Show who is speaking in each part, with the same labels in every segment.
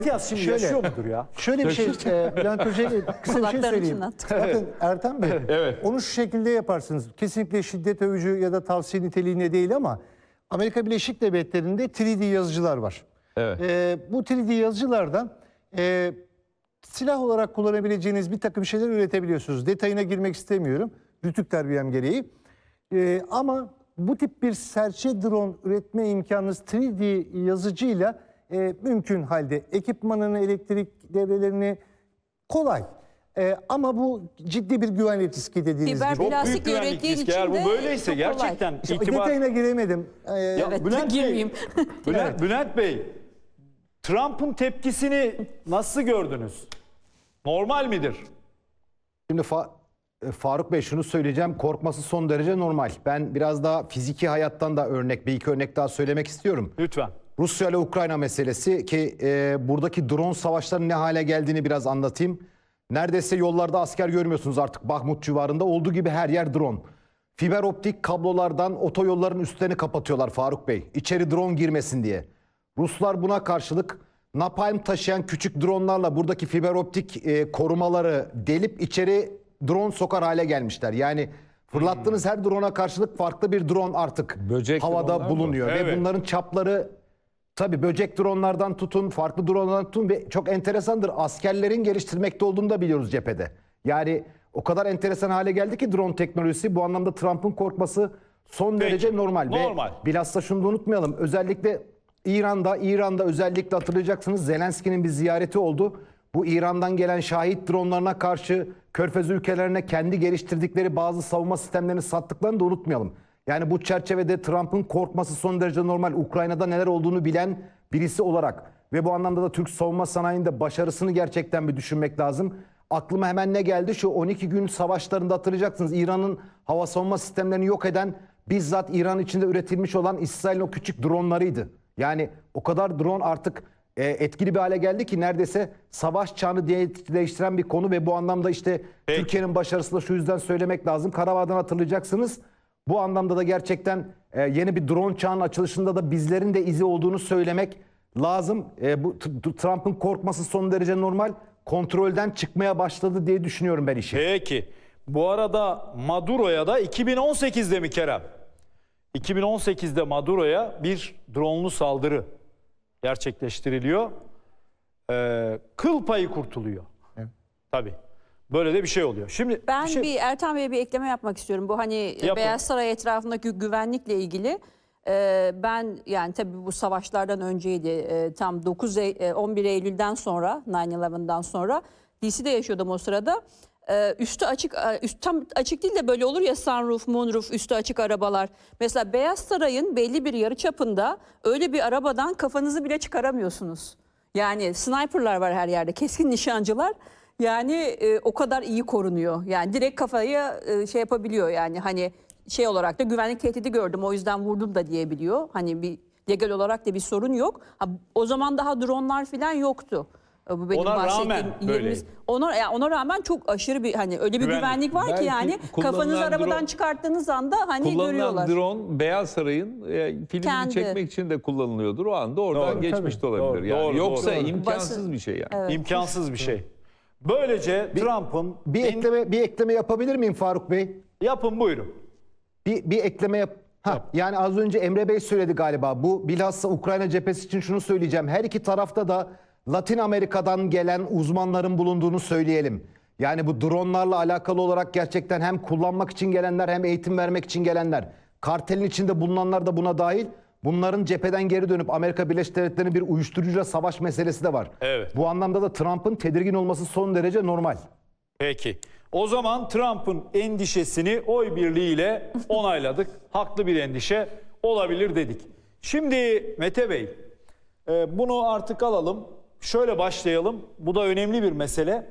Speaker 1: Yaz şimdi
Speaker 2: Şöyle,
Speaker 1: yaşıyor mudur ya?
Speaker 2: Şöyle bir şey, Bülent Hoca'ya kısa bir şey
Speaker 3: Kulaklarını
Speaker 2: söyleyeyim.
Speaker 3: çınlat.
Speaker 2: Bakın Ertem Bey,
Speaker 1: Evet.
Speaker 2: onu şu şekilde yaparsınız. Kesinlikle şiddet övücü ya da tavsiye niteliğinde değil ama Amerika Birleşik Devletleri'nde 3D yazıcılar var.
Speaker 1: Evet.
Speaker 2: Bu 3D yazıcılardan silah olarak kullanabileceğiniz bir takım şeyler üretebiliyorsunuz. Detayına girmek istemiyorum. Rütük terbiyem gereği. Ama bu tip bir serçe drone üretme imkanınız 3D yazıcıyla mümkün halde. Ekipmanını, elektrik devrelerini kolay. Ama bu ciddi bir güvenlik riski dediğiniz
Speaker 3: Fiber
Speaker 2: gibi.
Speaker 1: Çok
Speaker 3: plastik
Speaker 1: büyük güvenlik
Speaker 3: ürettiğin
Speaker 1: riski.
Speaker 3: için
Speaker 1: Eğer bu
Speaker 3: de
Speaker 1: böyleyse
Speaker 3: çok kolay.
Speaker 1: gerçekten
Speaker 2: İşte
Speaker 1: itibar...
Speaker 2: detayına giremedim.
Speaker 3: Evet,
Speaker 1: Bülent Bey,
Speaker 3: girmeyeyim.
Speaker 1: Bülent Bey, Trump'ın tepkisini nasıl gördünüz? Normal midir?
Speaker 4: Şimdi Faruk Bey şunu söyleyeceğim. Korkması son derece normal. Ben biraz daha fiziki hayattan da bir iki örnek daha söylemek istiyorum.
Speaker 1: Lütfen.
Speaker 4: Rusya ile Ukrayna meselesi ki buradaki drone savaşlarının ne hale geldiğini biraz anlatayım. Neredeyse yollarda asker görmüyorsunuz artık Bahmut civarında. Olduğu gibi her yer drone. Fiber optik kablolardan otoyolların üstlerini kapatıyorlar Faruk Bey. İçeri drone girmesin diye. Ruslar buna karşılık napalm taşıyan küçük dronlarla buradaki fiber optik korumaları delip içeri drone sokar hale gelmişler. Yani fırlattığınız her drone'a karşılık farklı bir drone artık
Speaker 5: Böcek
Speaker 4: havada
Speaker 5: dronlar mı?
Speaker 4: bulunuyor. Ve
Speaker 1: Evet.
Speaker 4: bunların çapları tabii böcek dronlardan tutun, farklı dronlardan tutun ve çok enteresandır. Askerlerin geliştirmekte olduğunu da biliyoruz cephede. Yani o kadar enteresan hale geldi ki drone teknolojisi. Bu anlamda Trump'ın korkması son
Speaker 1: Peki,
Speaker 4: derece normal.
Speaker 1: normal.
Speaker 4: Ve bilhassa şunu da unutmayalım. Özellikle İran'da özellikle hatırlayacaksınız Zelenski'nin bir ziyareti oldu. Bu İran'dan gelen şahit dronlarına karşı Körfez ülkelerine kendi geliştirdikleri bazı savunma sistemlerini sattıklarını da unutmayalım. Yani bu çerçevede Trump'ın korkması son derece normal. Ukrayna'da neler olduğunu bilen birisi olarak ve bu anlamda da Türk savunma sanayinde başarısını gerçekten bir düşünmek lazım. Aklıma hemen ne geldi? Şu 12 gün savaşlarında hatırlayacaksınız. İran'ın hava savunma sistemlerini yok eden bizzat İran içinde üretilmiş olan İsrail'in o küçük dronlarıydı. Yani o kadar drone artık etkili bir hale geldi ki neredeyse savaş çağını değiştiren bir konu ve bu anlamda işte
Speaker 1: Peki.
Speaker 4: Türkiye'nin başarısını da şu yüzden söylemek lazım. Karabağ'dan hatırlayacaksınız. Bu anlamda da gerçekten yeni bir drone çağının açılışında da bizlerin de izi olduğunu söylemek lazım. Bu Trump'ın korkması son derece normal. Kontrolden çıkmaya başladı diye düşünüyorum ben işi.
Speaker 1: Peki. Bu arada Maduro'ya da 2018'de mi Kerem? 2018'de Maduro'ya bir dronlu saldırı gerçekleştiriliyor. Kıl payı kurtuluyor.
Speaker 2: Evet.
Speaker 1: Tabii. Böyle de bir şey oluyor. Şimdi
Speaker 3: Ben
Speaker 1: bir şey...
Speaker 3: Ertan Bey'e bir ekleme yapmak istiyorum. Bu hani
Speaker 1: Yapın.
Speaker 3: Beyaz Saray etrafındaki güvenlikle ilgili. Ben yani tabii bu savaşlardan önceydi. Tam 11 Eylül'den sonra 9/11'dan sonra DC'de yaşıyordum o sırada. Üstü açık, tam açık değil de böyle olur ya sunroof, moonroof, üstü açık arabalar. Mesela Beyaz Saray'ın belli bir yarıçapında öyle bir arabadan kafanızı bile çıkaramıyorsunuz. Yani sniperlar var her yerde, keskin nişancılar. Yani o kadar iyi korunuyor. Yani direkt kafaya şey yapabiliyor yani hani şey olarak da güvenlik tehdidi gördüm o yüzden vurdum da diyebiliyor. Hani bir legal olarak da bir sorun yok. O zaman daha dronlar falan yoktu. Bu benim
Speaker 1: Ona
Speaker 3: bahsettiğim
Speaker 1: rağmen böyleydi.
Speaker 3: ona rağmen çok aşırı bir hani öyle bir güvenlik var ki
Speaker 5: Belki
Speaker 3: yani
Speaker 5: kullanılan
Speaker 3: kafanızı arabadan
Speaker 5: drone-
Speaker 3: çıkarttığınız anda hani görüyorlar.
Speaker 5: Kullanılan drone Beyaz Saray'ın filmini
Speaker 3: Kendi.
Speaker 5: çekmek için de kullanılıyordur. O anda oradan
Speaker 1: Doğru,
Speaker 5: geçmiş
Speaker 2: tabii.
Speaker 5: de olabilir.
Speaker 1: Doğru,
Speaker 5: Yani
Speaker 1: doğru,
Speaker 5: yoksa
Speaker 1: doğru.
Speaker 5: imkansız
Speaker 3: Basın-
Speaker 5: bir şey yani.
Speaker 3: Evet.
Speaker 1: İmkansız bir şey. Böylece Trump'ın
Speaker 4: Bir ekleme yapabilir miyim Faruk Bey?
Speaker 1: yapın buyurun.
Speaker 4: Bir ekleme yap. Yani az önce Emre Bey söyledi galiba. Bu bilhassa Ukrayna cephesi için şunu söyleyeceğim. Her iki tarafta da Latin Amerika'dan gelen uzmanların bulunduğunu söyleyelim. Yani bu dronlarla alakalı olarak gerçekten hem kullanmak için gelenler hem eğitim vermek için gelenler. Kartelin içinde bulunanlar da buna dahil. Bunların cepheden geri dönüp Amerika Birleşik Devletleri'nin bir uyuşturucuyla savaş meselesi de var.
Speaker 1: Evet.
Speaker 4: Bu anlamda da Trump'ın tedirgin olması son derece normal.
Speaker 1: Peki. O zaman Trump'ın endişesini oy birliğiyle onayladık. Haklı bir endişe olabilir dedik. Şimdi Mete Bey, bunu artık alalım. Şöyle başlayalım. Bu da önemli bir mesele.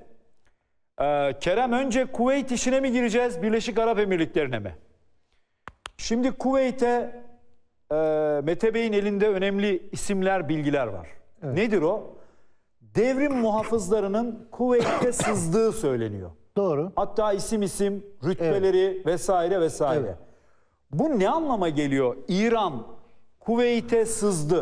Speaker 1: Kerem, önce Kuveyt işine mi gireceğiz, Birleşik Arap Emirlikleri'ne mi? Şimdi Kuveyt'e Mete Bey'in elinde önemli isimler, bilgiler var. Evet. Nedir o? Devrim muhafızlarının Kuveyt'e sızdığı söyleniyor.
Speaker 2: Doğru.
Speaker 1: Hatta isim rütbeleri vesaire vesaire.
Speaker 2: Evet.
Speaker 1: Bu ne anlama geliyor? İran Kuveyt'e sızdı.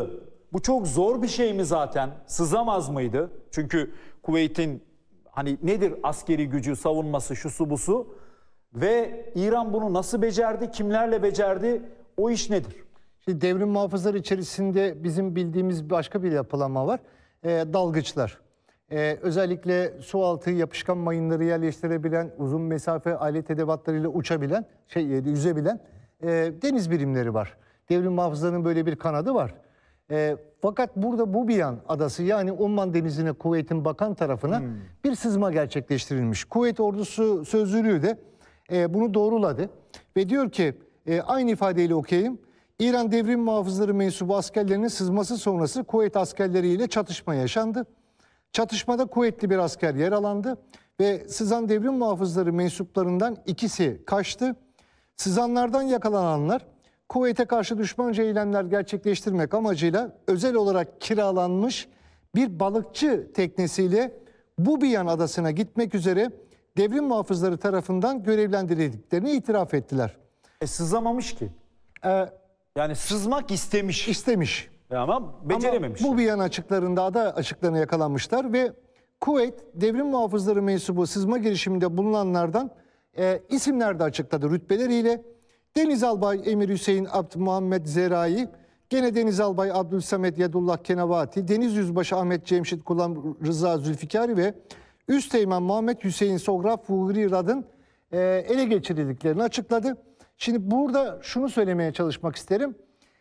Speaker 1: Bu çok zor bir şey mi zaten? Sızamaz mıydı? Çünkü Kuveyt'in hani nedir askeri gücü, savunması, şusu busu ve İran bunu nasıl becerdi, kimlerle becerdi, o iş nedir?
Speaker 2: Şimdi devrim muhafızları içerisinde bizim bildiğimiz başka bir yapılanma var. Dalgıçlar. Özellikle su altı yapışkan mayınları yerleştirebilen, uzun mesafe alet edevatlarıyla uçabilen, yüzebilen deniz birimleri var. Devrim muhafızlarının böyle bir kanadı var. Fakat burada Bubiyan adası yani Umman Denizi'ne Kuveyt'in bakan tarafına bir sızma gerçekleştirilmiş. Kuveyt ordusu sözcülüğü de bunu doğruladı ve diyor ki aynı ifadeyle okuyayım. İran devrim muhafızları mensubu askerlerinin sızması sonrası Kuveyt askerleriyle çatışma yaşandı. Çatışmada Kuveytli bir asker yaralandı ve sızan devrim muhafızları mensuplarından ikisi kaçtı. Sızanlardan yakalananlar Kuveyt'e karşı düşmanca eylemler gerçekleştirmek amacıyla özel olarak kiralanmış bir balıkçı teknesiyle Bubiyan adasına gitmek üzere devrim muhafızları tarafından görevlendirildiklerini itiraf ettiler.
Speaker 1: Sızamamış ki. Yani sızmak istemiş.
Speaker 2: İstemiş.
Speaker 1: Ama becerememiş.
Speaker 2: Ama Bubiyan açıklarında ada açıklarına yakalanmışlar ve Kuveyt devrim muhafızları mensubu sızma girişiminde bulunanlardan isimler de açıkladı rütbeleriyle. Deniz Albay Emir Hüseyin Abd Muhammed Zerai, gene Deniz Albay Abdülsamet Yedullah Kenavati, Deniz Yüzbaşı Ahmet Cemşit Kulam Rıza Zülfikari ve Üsteğmen Muhammed Hüseyin Sograf Fuhri Rad'ın ele geçirildiklerini açıkladı. Şimdi burada şunu söylemeye çalışmak isterim.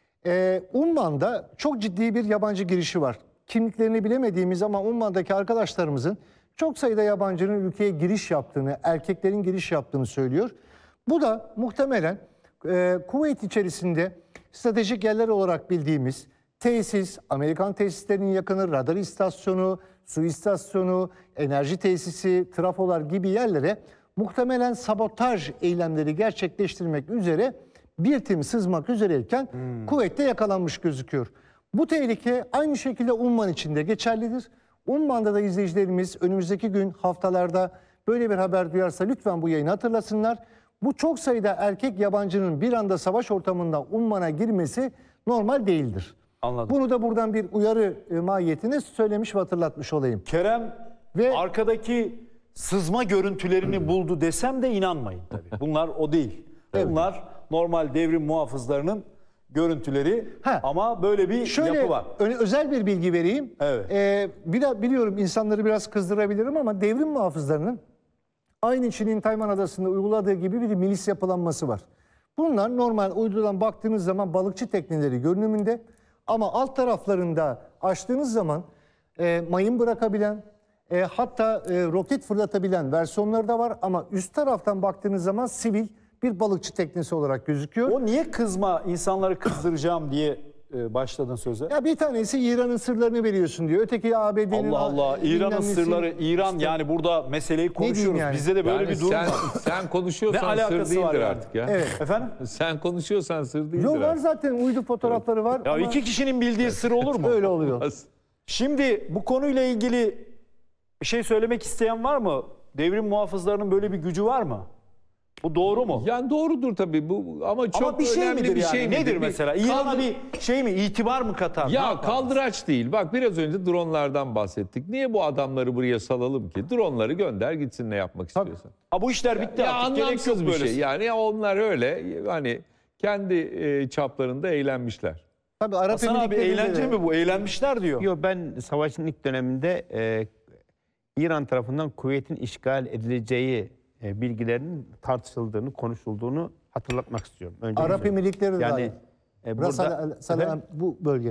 Speaker 2: Umman'da çok ciddi bir yabancı girişi var. Kimliklerini bilemediğimiz ama Umman'daki arkadaşlarımızın çok sayıda yabancının ülkeye giriş yaptığını, erkeklerin giriş yaptığını söylüyor. Bu da muhtemelen Kuveyt içerisinde stratejik yerler olarak bildiğimiz tesis, Amerikan tesislerinin yakını, radar istasyonu, su istasyonu, enerji tesisi, trafolar gibi yerlere muhtemelen sabotaj eylemleri gerçekleştirmek üzere bir tim sızmak üzereyken Kuveyt'te yakalanmış gözüküyor. Bu tehlike aynı şekilde Umman için de geçerlidir. Umman'da da izleyicilerimiz önümüzdeki gün haftalarda böyle bir haber duyarsa lütfen bu yayını hatırlasınlar. Bu çok sayıda erkek yabancının bir anda savaş ortamında Umman'a girmesi normal değildir.
Speaker 1: Anladım.
Speaker 2: Bunu da buradan bir uyarı mahiyetine söylemiş ve hatırlatmış olayım.
Speaker 1: Kerem
Speaker 2: Ve-
Speaker 1: arkadaki sızma görüntülerini buldu desem de inanmayın tabii. Bunlar o değil. Bunlar normal devrim muhafızlarının görüntüleri ama böyle bir yapı var.
Speaker 2: Özel bir bilgi vereyim.
Speaker 1: Evet.
Speaker 2: Biliyorum insanları biraz kızdırabilirim ama devrim muhafızlarının aynı Çin'in Tayvan Adası'nda uyguladığı gibi bir milis yapılanması var. Bunlar normal uydudan baktığınız zaman balıkçı tekneleri görünümünde ama alt taraflarında açtığınız zaman mayın bırakabilen hatta roket fırlatabilen versiyonları da var ama üst taraftan baktığınız zaman sivil bir balıkçı teknesi olarak gözüküyor.
Speaker 1: O niye kızma, insanları kızdıracağım diye başladın söze?
Speaker 2: Ya bir tanesi İran'ın sırlarını veriyorsun diyor. Öteki ABD'nin
Speaker 1: Allah Allah, İran'ın sırları, İran yani burada meseleyi konuşuyoruz.
Speaker 2: yani?
Speaker 1: Bizde de böyle
Speaker 5: Yani
Speaker 1: bir durum var.
Speaker 5: sen
Speaker 1: Ne
Speaker 5: konuşuyorsan sır
Speaker 1: alakası var
Speaker 5: değildir
Speaker 1: yani?
Speaker 5: artık ya.
Speaker 2: Evet.
Speaker 1: Efendim?
Speaker 5: Sen konuşuyorsan sır değildir
Speaker 2: Yok var
Speaker 5: artık.
Speaker 2: zaten uydu fotoğrafları var
Speaker 1: Ya
Speaker 2: ama
Speaker 1: iki kişinin bildiği sır olur mu?
Speaker 2: öyle oluyor.
Speaker 1: Şimdi bu konuyla ilgili bir şey söylemek isteyen var mı? Devrim muhafızlarının böyle bir gücü var mı? Bu doğru mu?
Speaker 5: Yani doğrudur tabii bu ama çok
Speaker 1: Ama bir şey
Speaker 5: önemli
Speaker 1: midir
Speaker 5: bir
Speaker 1: yani?
Speaker 5: şey
Speaker 1: Nedir
Speaker 5: midir?
Speaker 1: mesela? İran'a bir şey mi? İtibar mı katar? Ne
Speaker 5: Ya
Speaker 1: yapar?
Speaker 5: kaldıraç değil. Bak biraz önce dronlardan bahsettik. Niye bu adamları buraya salalım ki? Dronları gönder gitsin ne yapmak istiyorsan.
Speaker 1: Ha, bu işler bitti
Speaker 5: Ya
Speaker 1: artık. Gerek yok
Speaker 5: anlamsız bir
Speaker 1: böyle.
Speaker 5: şey. Yani onlar öyle hani kendi çaplarında eğlenmişler.
Speaker 2: Tabii Arap
Speaker 1: Hasan abi
Speaker 2: Emirlikleri'nde
Speaker 1: eğlence
Speaker 2: de-
Speaker 1: mi bu? Eğlenmişler diyor.
Speaker 6: Yok ben savaşın ilk döneminde İran tarafından Kuveyt'in işgal edileceği bilgilerinin tartışıldığını, konuşulduğunu hatırlatmak istiyorum. Önce
Speaker 2: Arap Emirlikleri de dahil.
Speaker 6: yani
Speaker 2: Ras
Speaker 6: burada
Speaker 2: bu bölge.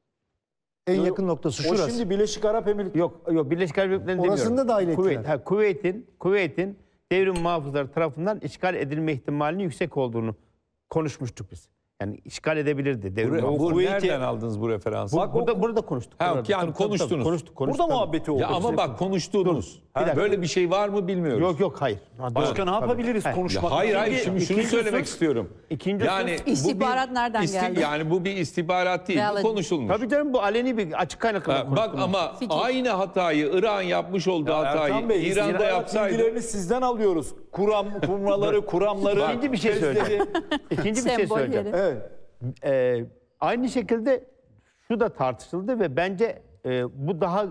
Speaker 2: En yakın noktası
Speaker 1: O
Speaker 2: şurası.
Speaker 1: şimdi Birleşik Arap Emirlikleri.
Speaker 6: yok Birleşik Arap Emirlikleri'ni
Speaker 2: Orasını
Speaker 6: demiyorum.
Speaker 2: da dahil ettiler.
Speaker 6: Kuveyt'in devrim muhafızları tarafından işgal edilme ihtimalinin yüksek olduğunu konuşmuştuk biz. Yani işgal edebilirdi devrim
Speaker 5: Bu
Speaker 6: muhafızları.
Speaker 1: Kuveyt'i-
Speaker 5: nereden aldınız bu referansı?
Speaker 1: Bak,
Speaker 6: Burada konuştuk.
Speaker 5: Ha,
Speaker 6: Burada.
Speaker 5: yani
Speaker 6: Tabii,
Speaker 5: konuştunuz.
Speaker 6: Konuştuk.
Speaker 1: Burada
Speaker 6: tabii.
Speaker 1: muhabbeti oldu.
Speaker 5: Ya ama bak konuştuğunuz.
Speaker 6: dakika.
Speaker 5: Böyle bir şey var mı bilmiyoruz.
Speaker 6: Yok hayır.
Speaker 1: Başka ne yapabiliriz konuşmak?
Speaker 5: Ya hayır
Speaker 1: için?
Speaker 5: şimdi şunu
Speaker 6: İkinci
Speaker 5: söylemek
Speaker 6: söz-
Speaker 5: istiyorum.
Speaker 6: İkinci
Speaker 5: yani
Speaker 6: söz-
Speaker 5: bu
Speaker 3: İstihbarat nereden geldi?
Speaker 5: Yani bu bir istihbarat değil.
Speaker 3: Reality.
Speaker 5: Bu konuşulmuş.
Speaker 6: Tabii canım bu aleni bir açık kaynakla
Speaker 5: Ha, bak ama
Speaker 3: Fikir.
Speaker 5: aynı hatayı İran yapmış olduğu hatayı
Speaker 1: Erkan Bey,
Speaker 5: İran'da
Speaker 1: istihbarat
Speaker 5: yapsaydı.
Speaker 1: bilgilerini sizden alıyoruz. Kuramları.
Speaker 6: İkinci bir şey söyleyeyim. İkinci bir şey
Speaker 3: Sembol
Speaker 6: söyleyeceğim.
Speaker 3: yeri.
Speaker 1: Evet.
Speaker 6: Aynı şekilde şu da tartışıldı ve bence bu daha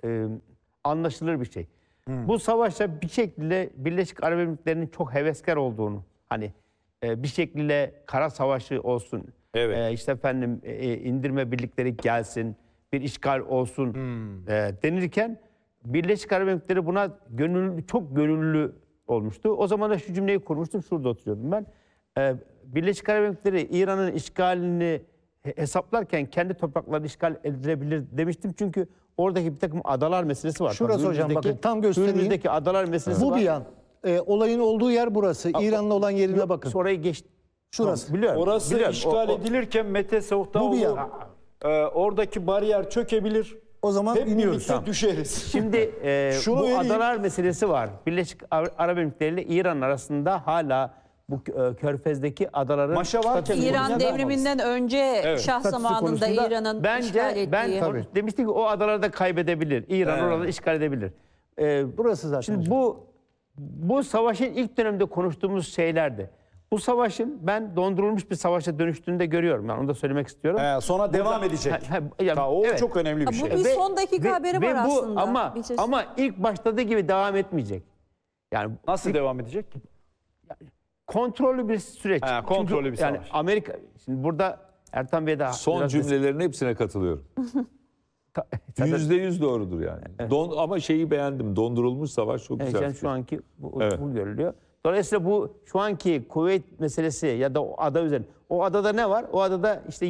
Speaker 6: anlaşılır bir şey. Bu savaşta bir şekilde Birleşik Arap Emirlikleri'nin çok heveskar olduğunu, hani bir şekilde kara savaşı olsun,
Speaker 1: Evet.
Speaker 6: işte efendim indirme birlikleri gelsin, bir işgal olsun denirken Birleşik Arap Emirlikleri buna çok gönüllü olmuştu. O zaman da şu cümleyi kurmuştum, şurada oturuyordum ben. Birleşik Arap Emirlikleri İran'ın işgalini hesaplarken kendi toprakları işgal edilebilir demiştim. Çünkü oradaki bir takım adalar meselesi var.
Speaker 2: Şurası hocam,
Speaker 6: Hürmüz'deki-
Speaker 2: bakın, tam göstereyim.
Speaker 6: Hürmüz'deki adalar meselesi
Speaker 2: Bu
Speaker 6: var.
Speaker 2: bir yan. Olayın olduğu yer burası. İran'la olan yerine bakın.
Speaker 6: Orayı geç.
Speaker 2: Şurası.
Speaker 6: Tamam, biliyorum.
Speaker 1: Orası
Speaker 6: biliyorum.
Speaker 1: işgal edilirken Mete
Speaker 2: Bu bir
Speaker 1: Sevdaoğlu
Speaker 2: yan.
Speaker 1: oradaki bariyer çökebilir.
Speaker 2: O zaman
Speaker 1: Hep
Speaker 2: iniyoruz.
Speaker 1: birlikte
Speaker 2: Tamam.
Speaker 1: düşeriz.
Speaker 6: Şimdi
Speaker 1: Şunu
Speaker 6: bu
Speaker 1: vereyim.
Speaker 6: adalar meselesi var. Birleşik Arap Emirlikleri ile İran arasında hala bu Körfez'deki adaların
Speaker 1: Maşa varken
Speaker 6: statüsü-
Speaker 3: İran
Speaker 1: Neden
Speaker 3: devriminden önce Şah
Speaker 6: statüsü
Speaker 3: zamanında
Speaker 6: konusunda
Speaker 3: İran'ın işgal
Speaker 6: bence
Speaker 3: ettiği.
Speaker 6: ben
Speaker 2: Tabii.
Speaker 6: demiştim ki o adaları da kaybedebilir. İran oraları işgal edebilir.
Speaker 2: Burası zaten.
Speaker 6: Şimdi
Speaker 2: hocam.
Speaker 6: bu savaşın ilk dönemde konuştuğumuz şeylerdi. Bu savaşın ben dondurulmuş bir savaşa dönüştüğünü de görüyorum. Yani onu da söylemek istiyorum.
Speaker 1: Sonra devam edecek. O
Speaker 6: evet.
Speaker 1: çok önemli bir
Speaker 3: Bu
Speaker 1: şey.
Speaker 3: bir son dakika haberi var
Speaker 6: bu,
Speaker 3: aslında. Bir şey-
Speaker 6: Ama ilk başladığı gibi devam etmeyecek. Yani
Speaker 1: Nasıl devam edecek?
Speaker 6: kontrollü bir süreç.
Speaker 1: kontrollü
Speaker 6: Çünkü
Speaker 1: bir
Speaker 6: yani
Speaker 1: savaş.
Speaker 6: Amerika, şimdi burada Ertan Bey de
Speaker 5: Son
Speaker 6: biraz
Speaker 5: cümlelerin hepsine katılıyorum.
Speaker 6: Zaten-
Speaker 5: %100 doğrudur yani. Ama şeyi beğendim. Dondurulmuş savaş çok güzel.
Speaker 6: Yani
Speaker 5: fikir.
Speaker 6: şu anki
Speaker 5: Evet.
Speaker 6: bu görülüyor. Dolayısıyla bu şu anki Kuveyt meselesi ya da o ada üzerinde. O adada ne var? O adada işte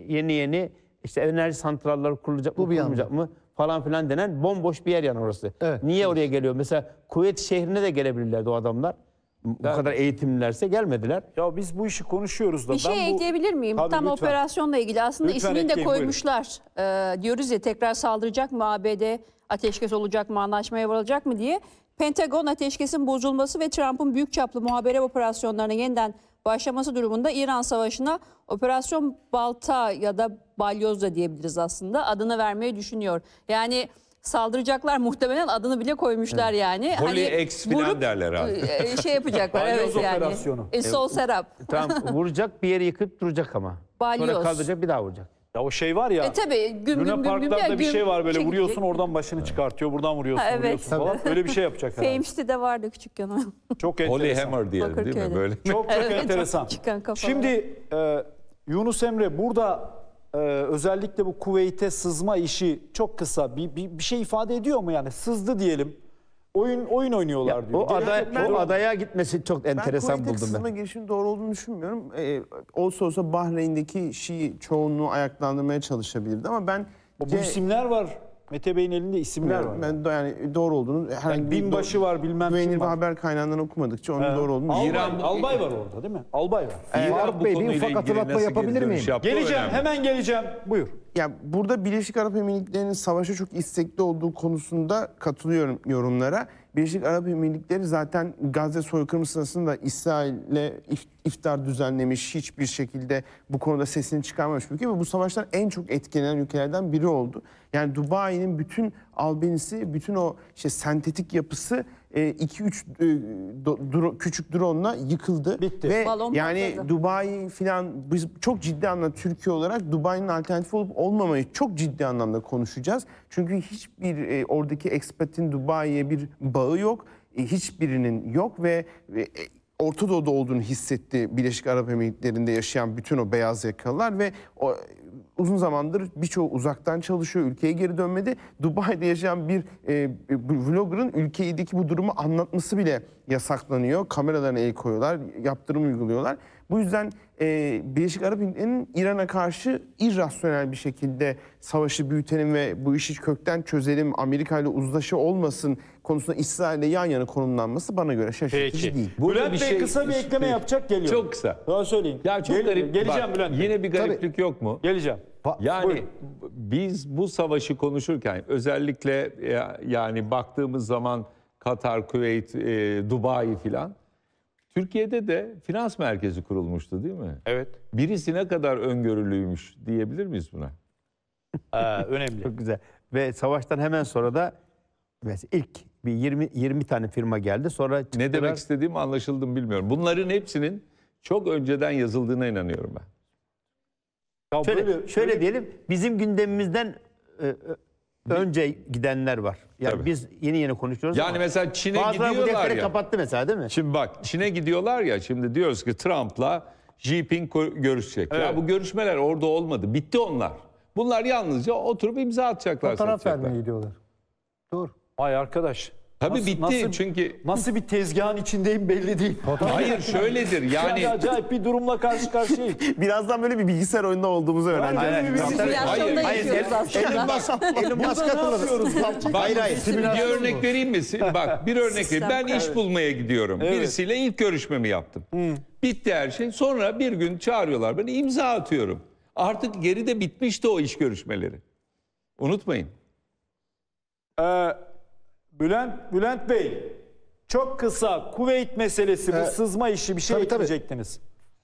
Speaker 6: yeni işte enerji santralleri kurulacak mı,
Speaker 2: Bu bir
Speaker 6: kurulmayacak mı falan filan denen bomboş bir yer yani orası.
Speaker 2: Evet.
Speaker 6: Niye oraya geliyor? Mesela Kuveyt şehrine de gelebilirlerdi o adamlar. Bu kadar eğitimlilerse gelmediler.
Speaker 1: Ya biz bu işi konuşuyoruz da.
Speaker 3: Bir şey
Speaker 1: ben bu...
Speaker 3: ekleyebilir miyim?
Speaker 1: Tabii,
Speaker 3: Tam
Speaker 1: lütfen.
Speaker 3: operasyonla ilgili aslında
Speaker 1: Lütfen
Speaker 3: ismini de
Speaker 1: ekleyin,
Speaker 3: koymuşlar. Diyoruz ya tekrar saldıracak mı ABD, ateşkes olacak mı, anlaşmaya varılacak mı diye. Pentagon ateşkesin bozulması ve Trump'ın büyük çaplı muhabere operasyonlarına yeniden başlaması durumunda İran Savaşı'na Operasyon Balta ya da Balyoz da diyebiliriz aslında adını vermeyi düşünüyor. Yani saldıracaklar muhtemelen adını bile koymuşlar yani.
Speaker 5: Holy X falan
Speaker 3: vurup,
Speaker 5: derler abi.
Speaker 3: Şey yapacaklar
Speaker 1: Balyoz
Speaker 3: evet yani.
Speaker 1: operasyonu.
Speaker 3: Sol serap.
Speaker 6: Trump vuracak bir yeri yıkıp duracak ama. Sonra
Speaker 3: Balyoz.
Speaker 6: kaldıracak bir daha vuracak.
Speaker 1: Ya o şey var ya.
Speaker 3: Tabii güm
Speaker 1: Luna
Speaker 3: güm güm güm.
Speaker 1: Parklarda
Speaker 3: ya,
Speaker 1: bir
Speaker 3: güm
Speaker 1: şey var böyle
Speaker 3: çekecek.
Speaker 1: vuruyorsun oradan başını çıkartıyor. Buradan vuruyorsun,
Speaker 3: Ha, evet.
Speaker 1: vuruyorsun falan. Öyle bir şey yapacak herhalde.
Speaker 3: Fames'te de vardı küçükken o.
Speaker 1: Çok
Speaker 5: Holy
Speaker 1: enteresan.
Speaker 5: Hammer diyelim değil mi?
Speaker 3: Bakırköy'de.
Speaker 5: Böyle.
Speaker 1: Çok
Speaker 3: Evet,
Speaker 1: enteresan.
Speaker 3: çıkan kafalar.
Speaker 1: Şimdi Yunus Emre burada özellikle bu Kuveyt'e sızma işi çok kısa bir şey ifade ediyor mu yani? Sızdı diyelim. Oyun oynuyorlar diyor.
Speaker 6: O adaya gitmesi çok enteresan
Speaker 7: ben
Speaker 6: buldum
Speaker 7: sızma
Speaker 6: ben.
Speaker 7: girişinin doğru olduğunu düşünmüyorum. Olsa Bahreyn'deki Şii çoğunluğu ayaklandırmaya çalışabilirdi ama ben
Speaker 1: Bu isimler var. Mete Bey'in elinde isimler var.
Speaker 7: ben yani doğru olduğunu herhangi
Speaker 1: Yani binbaşı var, bilmem kim
Speaker 7: güvenilir bir
Speaker 1: var.
Speaker 7: haber kaynağından okumadıkça onun doğru olduğunu
Speaker 1: Albay var orada değil mi? Albay var.
Speaker 5: İran bu
Speaker 4: Bey, bir
Speaker 5: konuyla
Speaker 4: ufak
Speaker 5: ilgili
Speaker 4: hatırlatma
Speaker 5: nasıl
Speaker 4: yapabilir
Speaker 5: geri dönüş
Speaker 4: miyim?
Speaker 5: yaptığı
Speaker 1: Geleceğim,
Speaker 5: önemli.
Speaker 1: hemen geleceğim. Buyur.
Speaker 7: Ya burada Birleşik Arap Emirlikleri'nin savaşa çok istekli olduğu konusunda katılıyorum yorumlara. Birleşik Arap Emirlikleri zaten Gazze soykırımı sırasında İsrail'le iftar düzenlemiş, hiçbir şekilde bu konuda sesini çıkarmamış bir ülke ve bu savaştan en çok etkilenen ülkelerden biri oldu. Yani Dubai'nin bütün albenisi, bütün o işte sentetik yapısı 2-3 küçük drone'la yıkıldı.
Speaker 1: Bitti.
Speaker 7: Ve
Speaker 3: Balon
Speaker 7: yani
Speaker 3: patladı.
Speaker 7: Dubai filan biz çok ciddi anlamda Türkiye olarak Dubai'nin alternatifi olup olmamayı çok ciddi anlamda konuşacağız. Çünkü hiçbir oradaki expatin Dubai'ye bir bağı yok. Hiçbirinin yok ve Orta Doğu'da olduğunu hissetti Birleşik Arap Emirlikleri'nde yaşayan bütün o beyaz yakalılar ve uzun zamandır birçoğu uzaktan çalışıyor, ülkeye geri dönmedi. Dubai'de yaşayan bir vlogger'ın ülkedeki bu durumu anlatması bile yasaklanıyor. Kameralarına el koyuyorlar, yaptırım uyguluyorlar. Bu yüzden Birleşik Arap Emirlikleri'nin İran'a karşı irrasyonel bir şekilde savaşı büyütelim ve bu işi kökten çözelim, Amerika ile uzlaşı olmasın konusunda İsrail'le yan yana konumlanması bana göre şaşırtıcı değil.
Speaker 5: Burada
Speaker 1: Bülent
Speaker 5: bir
Speaker 1: Bey
Speaker 5: şey-
Speaker 1: kısa bir ekleme yapacak, geliyor.
Speaker 5: Çok kısa.
Speaker 1: Daha söyleyeyim.
Speaker 5: Ya çok garip.
Speaker 1: Geleceğim
Speaker 5: Bak,
Speaker 1: Bülent Bey.
Speaker 5: yine bir gariplik yok mu?
Speaker 1: Geleceğim.
Speaker 5: Yani
Speaker 1: Buyurun.
Speaker 5: biz bu savaşı konuşurken özellikle yani baktığımız zaman Katar, Kuveyt, Dubai filan Türkiye'de de finans merkezi kurulmuştu değil mi?
Speaker 1: Evet.
Speaker 5: Birisi ne kadar öngörülüymüş diyebilir miyiz buna?
Speaker 1: Önemli.
Speaker 6: Çok güzel. Ve savaştan hemen sonra da mesela ilk bir 20 tane firma geldi. Sonra
Speaker 5: Ne
Speaker 6: çıktılar.
Speaker 5: demek istediğim anlaşıldı mı bilmiyorum. Bunların hepsinin çok önceden yazıldığına inanıyorum ben.
Speaker 1: Ya
Speaker 6: Şöyle diyelim, bizim gündemimizden önce gidenler var. Yani
Speaker 5: Tabii.
Speaker 6: biz yeni konuşuyoruz
Speaker 5: Yani
Speaker 6: ama
Speaker 5: mesela Çin'e
Speaker 6: bazıları bu
Speaker 5: gidiyorlar
Speaker 6: defteri
Speaker 5: ya.
Speaker 6: kapattı mesela, değil mi?
Speaker 5: Şimdi bak Çin'e gidiyorlar ya, şimdi diyoruz ki Trump'la Xi Jinping görüşecek. Ya bu görüşmeler orada olmadı. Bitti onlar. Bunlar yalnızca oturup imza atacaklar.
Speaker 2: Fotoğraf
Speaker 5: satacaklar.
Speaker 2: vermeye gidiyorlar. Doğru.
Speaker 1: Ay arkadaş.
Speaker 5: Tabii bitti çünkü...
Speaker 1: Nasıl bir tezgahın içindeyim belli değil.
Speaker 5: Hayır şöyledir
Speaker 1: Yani
Speaker 5: yani...
Speaker 1: acayip bir durumla karşı karşıyayız.
Speaker 7: Birazdan böyle bir bilgisayar oyununda olduğumuzu öğreneceğiz.
Speaker 1: Aynen.
Speaker 3: Simülasyonda
Speaker 5: Hayır,
Speaker 3: yaşıyoruz aslında.
Speaker 6: Elon Musk katılır.
Speaker 5: Bak,
Speaker 6: Hayır.
Speaker 5: bir örnek vereyim mi? Bak bir örnek vereyim. Ben iş
Speaker 3: Evet.
Speaker 5: bulmaya gidiyorum. Birisiyle ilk görüşmemi yaptım. Bitti her şey. Sonra bir gün çağırıyorlar beni, imza atıyorum. Artık geride bitmişti o iş görüşmeleri. Unutmayın.
Speaker 1: Bülent Bey, çok kısa Kuveyt meselesi, bu sızma işi, bir şey
Speaker 4: tabii, tabii.
Speaker 1: ekleyecektiniz.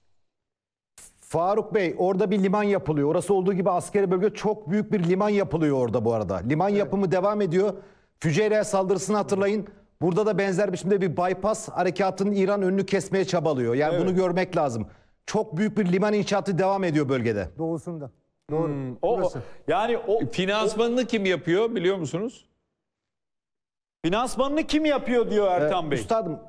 Speaker 4: Faruk Bey, orada bir liman yapılıyor. Orası olduğu gibi askeri bölge, çok büyük bir liman yapılıyor orada bu arada. Liman yapımı devam ediyor. Füceyre saldırısını hatırlayın. Burada da benzer biçimde bir bypass harekatının İran önünü kesmeye çabalıyor. Yani bunu görmek lazım. Çok büyük bir liman inşaatı devam ediyor bölgede.
Speaker 2: Doğusunda. Doğru. Burası.
Speaker 1: Yani o
Speaker 5: Finansmanını kim yapıyor biliyor musunuz?
Speaker 1: finansmanını kim yapıyor diyor Ertan Bey.
Speaker 4: Üstadım,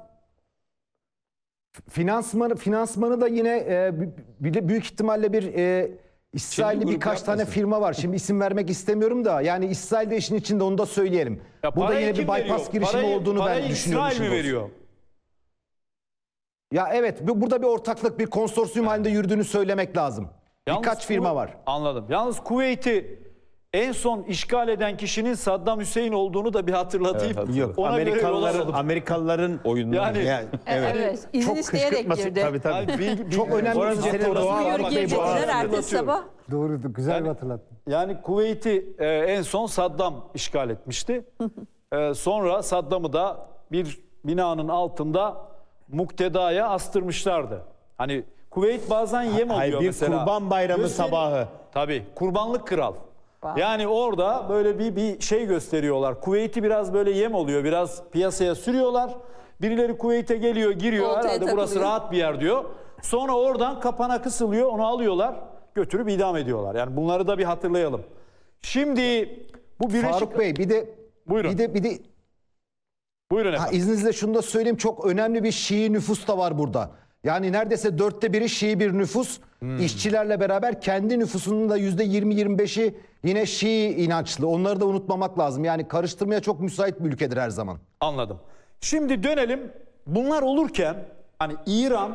Speaker 4: finansmanı da yine büyük ihtimalle bir İsrailli
Speaker 5: grup
Speaker 4: birkaç tane
Speaker 5: yapmasın.
Speaker 4: firma var. Şimdi isim vermek istemiyorum da yani İsrail de işin içinde, onu da söyleyelim.
Speaker 1: Ya
Speaker 4: Burada
Speaker 1: parayı
Speaker 4: yine bir
Speaker 1: kim
Speaker 4: bypass
Speaker 1: veriyor?
Speaker 4: girişimi olduğunu
Speaker 1: parayı
Speaker 4: ben düşünüyorum.
Speaker 1: İsrail mi
Speaker 4: işin doğrusu.
Speaker 1: veriyor?
Speaker 4: Ya evet, burada bir ortaklık, bir konsorsiyum halinde yürüdüğünü söylemek lazım.
Speaker 1: Yalnız
Speaker 4: Birkaç firma var.
Speaker 1: Anladım. Yalnız Kuveyt'i en son işgal eden kişinin Saddam Hüseyin olduğunu da bir hatırlatayım.
Speaker 5: Yok,
Speaker 1: Ona göre yola alalım.
Speaker 6: Amerikalıların
Speaker 5: Oyunlar.
Speaker 1: Yani
Speaker 3: Evet, izin
Speaker 6: çok
Speaker 3: isteyerek
Speaker 6: kışkırtması,
Speaker 3: girdi.
Speaker 6: tabii.
Speaker 4: Çok önemli
Speaker 6: Orası
Speaker 4: bir
Speaker 6: senin
Speaker 4: cepte
Speaker 6: doğal
Speaker 4: orası.
Speaker 3: Buyur
Speaker 6: Bak,
Speaker 3: girecekler ertesi
Speaker 1: hatırlatıyorum.
Speaker 3: sabah.
Speaker 2: Doğru. Güzel bir hatırlattın.
Speaker 1: Yani Kuveyt'i en son Saddam işgal etmişti. Sonra Saddam'ı da bir binanın altında muktedaya astırmışlardı. Hani Kuveyt bazen yem oluyor
Speaker 6: Hayır, bir
Speaker 1: mesela.
Speaker 6: Kurban Bayramı
Speaker 1: Gösteri-
Speaker 6: sabahı.
Speaker 1: Tabii, kurbanlık kral. Yani orada böyle bir şey gösteriyorlar. Kuveyt'i biraz böyle yem oluyor. Biraz piyasaya sürüyorlar. Birileri Kuveyt'e geliyor, giriyor.
Speaker 3: Oltaya
Speaker 1: Herhalde burası
Speaker 3: takılıyor.
Speaker 1: rahat bir yer diyor. Sonra oradan kapana kısılıyor. Onu alıyorlar. Götürüp idam ediyorlar. Yani bunları da bir hatırlayalım. Şimdi bu Birleşik...
Speaker 4: Faruk Bey, bir de
Speaker 1: Buyurun.
Speaker 4: bir de
Speaker 1: Buyurun efendim.
Speaker 4: izninizle şunu da söyleyeyim, çok önemli bir Şii nüfus da var burada. Yani neredeyse 1/4 Şii bir nüfus. İşçilerle beraber kendi nüfusunun da %20-25'i yine Şii inançlı. Onları da unutmamak lazım. Yani karıştırmaya çok müsait bir ülkedir her zaman.
Speaker 1: Anladım. Şimdi dönelim. Bunlar olurken hani İran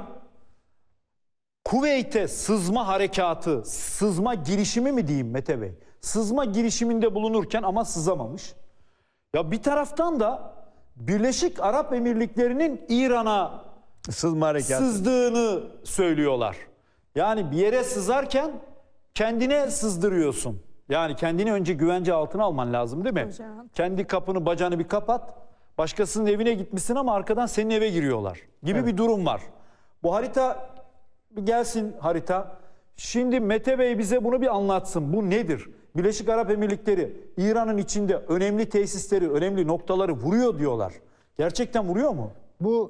Speaker 1: Kuveyt'e sızma harekatı, sızma girişimi mi diyeyim Mete Bey? Sızma girişiminde bulunurken ama sızamamış. Ya bir taraftan da Birleşik Arap Emirlikleri'nin İran'a
Speaker 6: sızma harekatı.
Speaker 1: sızdığını söylüyorlar. Yani bir yere sızarken kendine sızdırıyorsun. Yani kendini önce güvence altına alman lazım, değil mi?
Speaker 3: Hocam.
Speaker 1: Kendi kapını, bacağını bir kapat. Başkasının evine gitmişsin ama arkadan senin eve giriyorlar gibi bir durum var. Bu harita bir gelsin harita. Şimdi Mete Bey bize bunu bir anlatsın. Bu nedir? Birleşik Arap Emirlikleri İran'ın içinde önemli tesisleri, önemli noktaları vuruyor diyorlar. Gerçekten vuruyor mu?
Speaker 2: Bu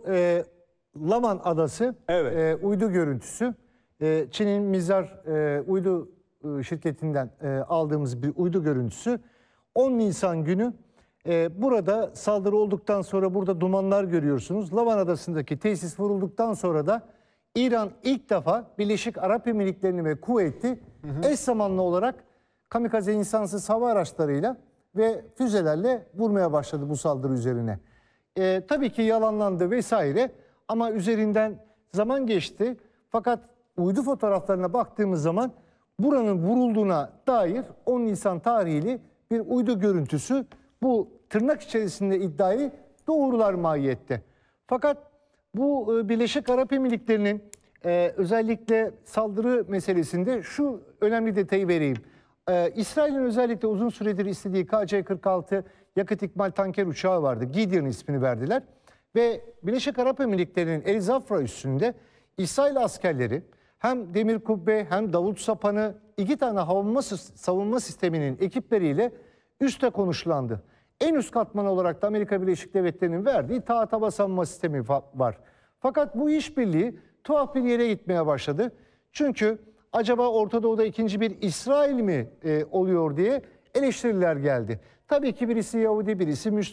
Speaker 2: Laman Adası
Speaker 1: Evet.
Speaker 2: uydu görüntüsü. Çin'in Mizar uydu şirketinden aldığımız bir uydu görüntüsü. 10 Nisan günü burada saldırı olduktan sonra burada dumanlar görüyorsunuz. Laman Adası'ndaki tesis vurulduktan sonra da İran ilk defa Birleşik Arap Emirlikleri'ni ve Kuveyt'i eş zamanlı olarak kamikaze insansız hava araçlarıyla ve füzelerle vurmaya başladı bu saldırı üzerine. Tabii ki yalanlandı vesaire ama üzerinden zaman geçti. Fakat uydu fotoğraflarına baktığımız zaman buranın vurulduğuna dair 10 Nisan tarihli bir uydu görüntüsü bu tırnak içerisinde iddiayı doğrular mahiyette. Fakat bu Birleşik Arap Emirlikleri'nin özellikle saldırı meselesinde şu önemli detayı vereyim. İsrail'in özellikle uzun süredir istediği KC-46 yakıt ikmal tanker uçağı vardı. Gideon ismini verdiler. Ve Birleşik Arap Emirlikleri'nin El Zafra üssünde İsrail askerleri hem demir kubbe hem davul sapanı 2 tane savunma sisteminin ekipleriyle üste konuşlandı. En üst katman olarak da Amerika Birleşik Devletleri'nin verdiği taht hava savunma sistemi var. Fakat bu işbirliği tuhaf bir yere gitmeye başladı. Çünkü acaba Orta Doğu'da ikinci bir İsrail mi oluyor diye eleştiriler geldi. Tabii ki birisi Yahudi, birisi Müslüman.